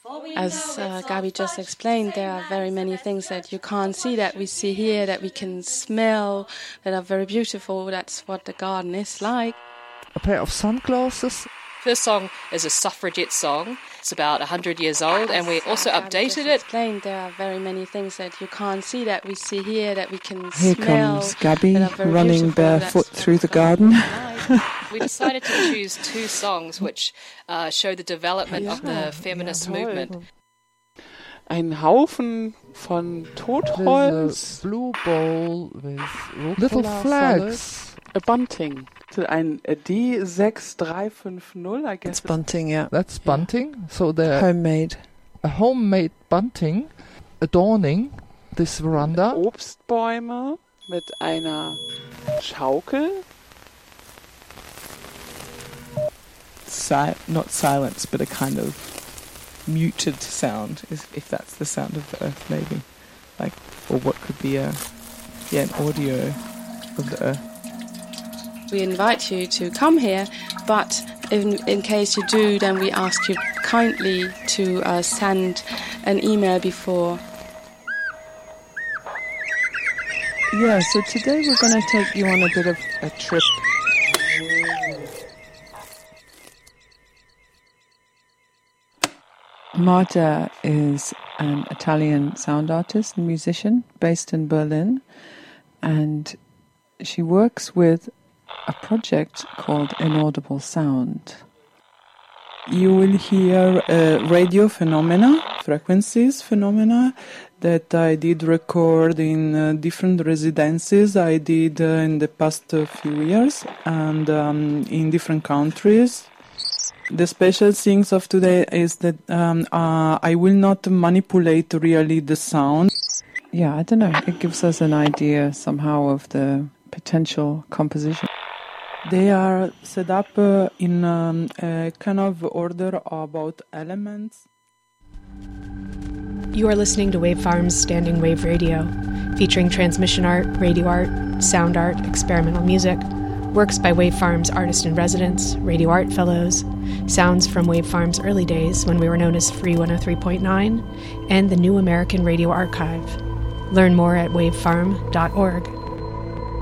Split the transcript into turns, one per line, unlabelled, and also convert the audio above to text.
As Gabi just explained, there are very many things that you can't see that we see here, that we can smell, that are very beautiful. That's what the garden is like.
A pair of sunglasses.
First song is a suffragette song. It's about 100 years old, and we also updated it.
There are very many things that you can't see that we see here, that we can
here
smell.
Here comes Gabi running barefoot through the garden.
We decided to choose two songs which show the development of the feminist movement.
Ein Haufen von Totholz.
Blue bowl with
little flags. A bunting. Ein D6350, I guess.
It's bunting, yeah.
That's bunting. So they're
homemade.
A homemade bunting adorning this veranda.
Obstbäume mit einer Schaukel.
Not silence, but a kind of muted sound, if that's the sound of the earth, maybe. Or what could be an audio of the earth.
We invite you to come here, but in case you do, then we ask you kindly to send an email before.
Yeah, so today we're going to take you on a bit of a trip. Marta is an Italian sound artist and musician based in Berlin, and she works with a project called Inaudible Sound.
You will hear radio phenomena, frequencies phenomena that I did record in different residencies I did in the past few years and in different countries. The special things of today is that I will not manipulate really the sound.
Yeah, I don't know. It gives us an idea somehow of the potential composition.
They are set up in a kind of order about elements.
You are listening to Wave Farm's Standing Wave Radio, featuring transmission art, radio art, sound art, experimental music, works by Wave Farm's artist-in-residence, radio art fellows, sounds from Wave Farm's early days when we were known as Free 103.9, and the New American Radio Archive. Learn more at wavefarm.org.